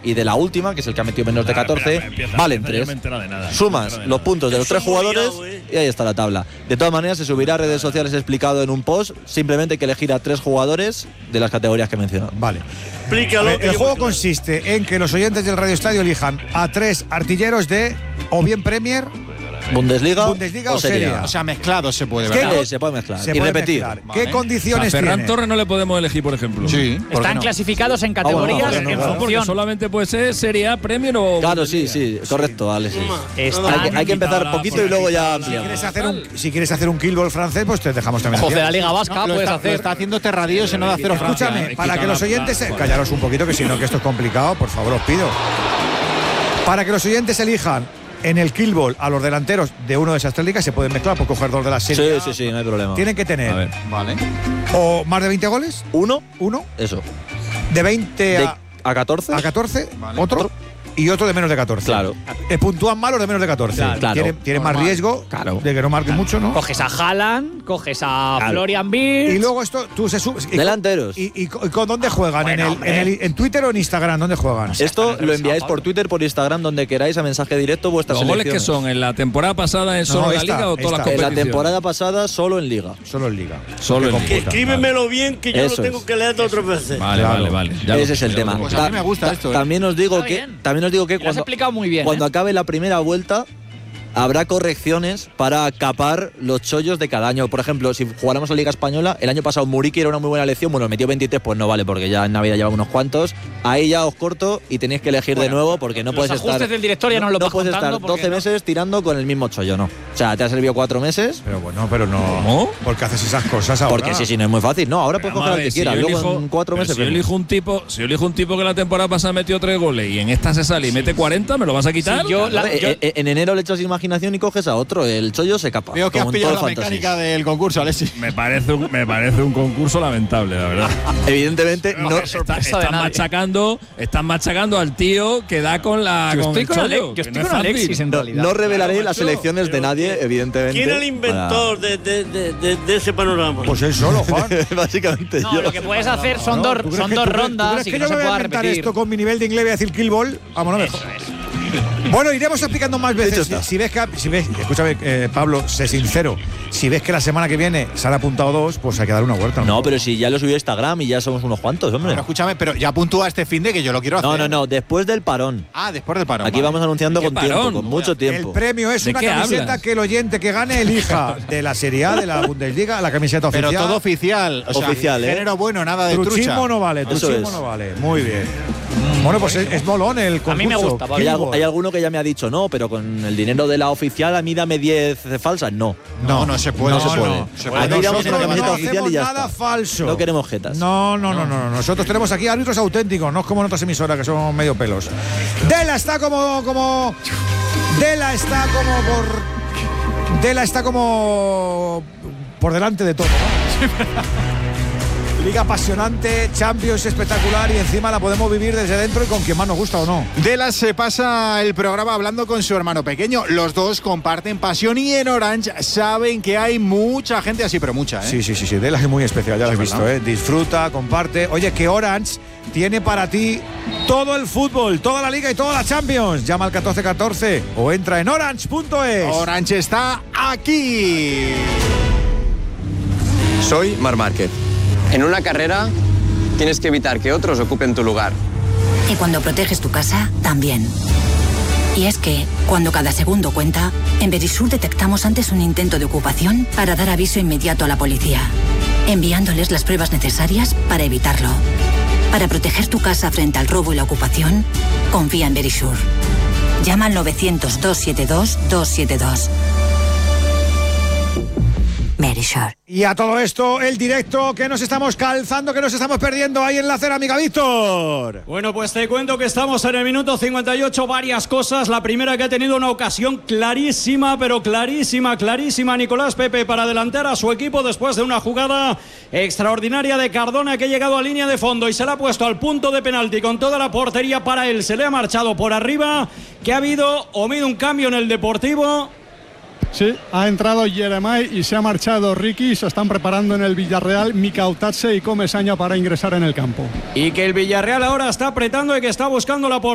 y de la última, que es el que ha metido menos de 14, valen 3. Sumas los puntos de los 3 jugadores y ahí está la tabla. De todas maneras, se subirá a redes sociales explicado en un post. Simplemente hay que elegir a 3 jugadores de las categorías que he mencionado. Vale. El juego consiste en que los oyentes del Radio Estadio elijan a 3 artilleros de o bien Premier, Bundesliga o Serie A. O sea, mezclado se puede, ¿verdad? Se puede mezclar Se y puede repetir. mezclar. ¿Qué condiciones a Ferran tiene? Torres no le podemos elegir, por ejemplo. Sí. Están clasificados en categorías en Porque función. solamente puede ser Serie A, Premier o. Claro, sí, correcto, Alex. Hay que empezar poquito y luego ya ampliamos. Si quieres hacer un kill ball francés, pues te dejamos también. José de la Liga Vasca puedes hacer. Lo está haciendo Terradillo, se no de Acero Francia. Escúchame, para que los oyentes callaros un poquito, que si no, que esto es complicado, por favor, os pido. Para que los oyentes elijan en el kill ball a los delanteros de uno de esas 3 ligas, se pueden mezclar por coger 2 de la serie. Sí, no hay problema. Tienen que tener, A ver. Vale. o más de 20 goles, Uno, de 20 a 14. a 14, Vale. otro y otro de menos de 14. Claro. Puntúan mal los de menos de 14. Claro. Tiene más riesgo de que no marquen mucho, ¿no? Coges a Haaland, coges a Florian Wirtz. Y luego esto, tú se subes. Delanteros. ¿Y con dónde juegan? ¿En Twitter o en Instagram? ¿Dónde juegan? Esto lo enviáis por Twitter, por Instagram, donde queráis, a mensaje directo vuestra ¿Los selección. goles que son en la temporada pasada en solo la Liga o todas las En competiciones? la temporada pasada solo en Liga. Solo en Liga. Solo en Liga. Escríbemelo bien, que yo Eso lo tengo que leer 2 o 3 veces. Vale. Ya Ese es el tema. Pues a mí me gusta esto. También os digo Está que bien. Lo has explicado muy bien. cuando acabe la primera vuelta habrá correcciones para capar los chollos de cada año. Por ejemplo, si jugáramos la Liga Española, el año pasado Muriqui era una muy buena elección. Bueno, metió 23, pues no vale, porque ya en Navidad lleva unos cuantos. Ahí ya os corto y tenéis que elegir de nuevo, porque no puedes Los estar. ajustes del director ya no lo vas puedes contando estar 12 meses tirando con el mismo chollo, no. O sea, te ha servido 4 meses. Pero bueno, pero no. ¿Cómo? ¿Por qué haces esas cosas ahora? Porque sí, no es muy fácil. No, ahora puedes coger al que quieras. Luego en 4 meses. Si yo elijo un tipo que la temporada pasada metió 3 goles y en esta se sale y mete 40, ¿me lo vas a quitar? Sí, en enero le echas imaginación y coges a otro. El chollo se capa. Veo que has como en pillado todo la el fantasy. mecánica del concurso, Alexis. Me parece un concurso lamentable, la verdad. Evidentemente, no. Están machacando al tío que da con la. Yo con estoy el con chollo, Yo que estoy no es con fácil. Alexis en realidad. No revelaré las elecciones de nadie, evidentemente. ¿Quién es el inventor de ese panorama? Pues él solo, Juan. Básicamente No, yo. lo que puedes hacer son dos ¿Tú crees rondas y que que no yo se me voy a pueda inventar repetir. esto con mi nivel de inglés y decir kill ball? Vamos, no me jodas. Bueno, iremos explicando más veces. Si ves, escúchame, Pablo, sé sincero. Si ves que la semana que viene se han apuntado 2, pues hay que dar una vuelta. No, pero si ya lo subí a Instagram y ya somos unos cuantos, hombre. Pero escúchame, pero ya puntúa este fin de que yo lo quiero hacer. No, después del parón. Ah, después del parón. Aquí vamos anunciando ¿Qué con tiempo, parón? con mucho El tiempo. premio es ¿De una qué camiseta hablas? que el oyente que gane elija de la Serie A, de la Bundesliga, la camiseta oficial. Pero todo oficial. O sea, Oficial, ¿eh? género bueno, nada de Truchismo trucha. no vale, Eso truchismo es. no vale. Muy bien. Bueno, pues es molón el concurso. A mí me gusta, Hay, Kill hay alguno que ya me ha dicho no, pero con el dinero de la oficial a mí dame 10 falsas. No. No se puede. No se puede. Nosotros Aquí iremos con la camiseta no oficial hacemos y ya nada está. falso. No queremos jetas. No. Nosotros tenemos aquí árbitros auténticos, no es como en otras emisoras que son medio pelos. Dela está como por delante de todo, ¿no? Liga apasionante, Champions espectacular y encima la podemos vivir desde dentro y con quien más nos gusta o no. Delas se pasa el programa hablando con su hermano pequeño. Los dos comparten pasión y en Orange saben que hay mucha gente así, pero mucha, ¿eh? Sí. Delas es muy especial, ya lo has visto, ¿eh? Disfruta, comparte. Oye, que Orange tiene para ti todo el fútbol, toda la Liga y toda la Champions. Llama al 1414 o entra en orange.es. Orange está aquí. Soy Marc Márquez. En una carrera tienes que evitar que otros ocupen tu lugar. Y cuando proteges tu casa, también. Y es que, cuando cada segundo cuenta, en Verisur detectamos antes un intento de ocupación para dar aviso inmediato a la policía, enviándoles las pruebas necesarias para evitarlo. Para proteger tu casa frente al robo y la ocupación, confía en Verisur. Llama al 900-272-272. Verisur. Y a todo esto, el directo que nos estamos calzando, que nos estamos perdiendo ahí en la cerámica, Víctor. Bueno, pues te cuento que estamos en el minuto 58, varias cosas. La primera, que ha tenido una ocasión clarísima, pero clarísima, Nicolás Pepe, para adelantar a su equipo después de una jugada extraordinaria de Cardona, que ha llegado a línea de fondo y se la ha puesto al punto de penalti con toda la portería para él. Se le ha marchado por arriba, que ha habido un cambio en el Deportivo. Sí, ha entrado Jeremai y se ha marchado Ricky. Se están preparando en el Villarreal Mikautatse y Comesaña para ingresar en el campo. Y que el Villarreal ahora está apretando y que está buscando la portería.